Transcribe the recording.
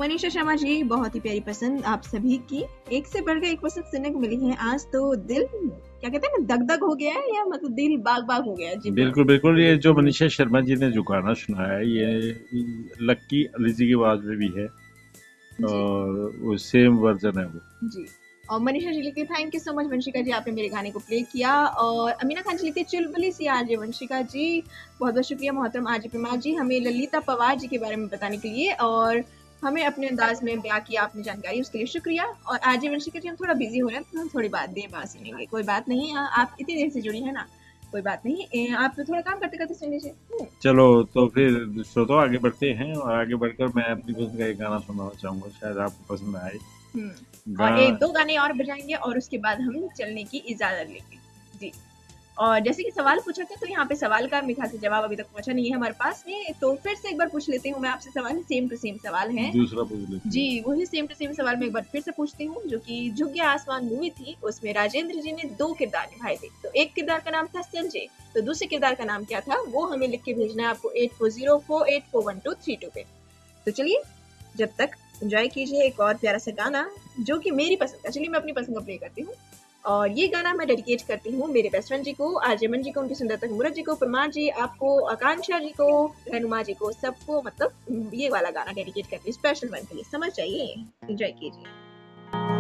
मनीषा शर्मा जी, बहुत ही प्यारी पसंद आप सभी की, एक से बढ़कर एक पसंद सुनने को मिली है। आज तो दिल क्या कहते हैं ना, दग-दग हो गया है, या मतलब दिल बाग-बाग हो गया है। जी बिल्कुल बिल्कुल, ये जो मनीषा शर्मा जी ने जो गाना सुनाया है ये लक्की अली जी की आवाज में भी है जी और वो सेम वर्जन है वो। जी। और मनीषा जी लिखती है, thank you so much Vanshika जी, आपने मेरे गाने को प्ले किया। और अमीना खान जी लिखती है, चुलबुली सी आरजे वंशिका जी, बहुत बहुत शुक्रिया मोहतरम आरजे प्रमाद जी, हमें ललिता पवार जी के बारे में बताने के लिए और हमें अपने अंदाज में बयां किया आपने जानकारी, उसके लिए शुक्रिया। और आरजे वंशिका जी, हम थोड़ा बिजी हो रहे हैं तो हम थोड़ी बात देर बाद सुनेंगे, कोई बात नहीं। आप इतनी देर से जुड़ी है ना, कोई बात नहीं। आप थोड़ा काम करते करते सुन लीजिए। चलो तो फिर श्रोता आगे बढ़ते हैं और आगे बढ़कर मैं अपनी पसंद का एक गाना सुनाना चाहूंगा, शायद आपको पसंद आए। और गा एक दो गाने और बजाएंगे और उसके बाद हम चलने की इजाजत लेंगे। जी। और जैसे कि सवाल पूछा था, तो यहाँ पे सवाल का मेरे ख्याल से जवाब अभी तक पहुंचा नहीं है हमारे पास में, तो फिर से एक बार पूछ लेती हूँ मैं आपसे सवाल, सेम टू सेम सवाल है। दूसरा पूछ लेते जी, हैं। वही सेम टू सेम सवाल मैं एक बार फिर से पूछती हूँ, जो कि झुक गया आसमान मूवी थी, उसमें राजेंद्र जी ने दो किरदार निभाए थे। तो एक किरदार का नाम था संजय, तो दूसरे किरदार का नाम क्या था, वो हमें लिख के भेजना है आपको 8404841232 पे। तो चलिए, जब तक एंजॉय कीजिए एक और प्यारा सा गाना, जो कि मेरी पसंद का। चलिए मैं अपनी पसंद का प्ले करती हूँ। और ये गाना मैं डेडिकेट करती हूँ मेरे बेस्ट फ्रेंड जी को, आर्यमन जी को, उनकी सुंदरता मुरत जी को, परमार जी, आपको, आकांक्षा जी को, रहनुमा जी को, सबको, मतलब ये वाला गाना डेडिकेट करती हूँ स्पेशल वन के लिए। समझ जाइए, एंजॉय कीजिए।